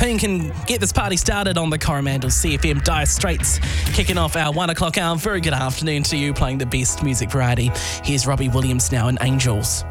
Pink and get this party started on the Coromandel CFM. Dire Straits kicking off our 1 o'clock hour. Very good afternoon to you, playing the best music variety. Here's Robbie Williams now in Angels.